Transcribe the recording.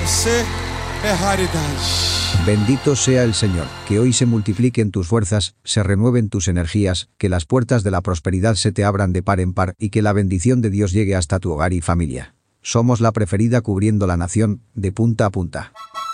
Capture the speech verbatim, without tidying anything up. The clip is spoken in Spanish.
você é raridade. Bendito sea el Señor, que hoy se multipliquen tus fuerzas, se renueven tus energías, que las puertas de la prosperidad se te abran de par en par y que la bendición de Dios llegue hasta tu hogar y familia. Somos la preferida cubriendo la nación, de punta a punta.